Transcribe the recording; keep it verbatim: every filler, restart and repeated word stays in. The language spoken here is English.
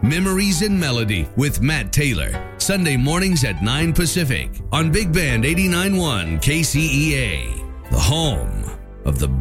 Memories and Melody with Matt Taylor. Sunday mornings at nine Pacific on Big Band eighty-nine point one K C E A. The home of the